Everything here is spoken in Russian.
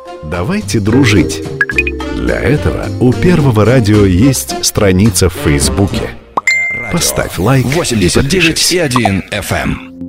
Давайте дружить. Для этого у Первого радио есть страница в Фейсбуке. Поставь лайк и подпишись. 89,1 FM.